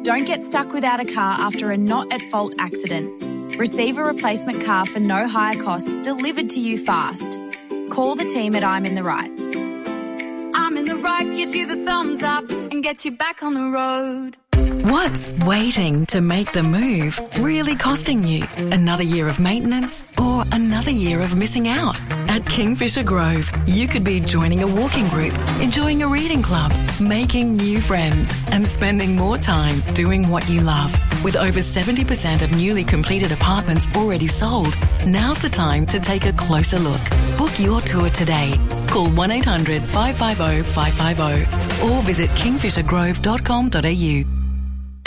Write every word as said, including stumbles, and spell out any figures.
Don't get stuck without a car after a not-at-fault accident. Receive a replacement car for no higher cost delivered to you fast. Call the team at I'm in the Right. I'm in the Right gives you the thumbs up and gets you back on the road. What's waiting to make the move really costing you? Another year of maintenance or another year of missing out? At Kingfisher Grove, you could be joining a walking group, enjoying a reading club, making new friends and spending more time doing what you love. With over seventy percent of newly completed apartments already sold, now's the time to take a closer look. Book your tour today. Call one eight hundred five five zero five five zero or visit kingfisher grove dot com dot a u.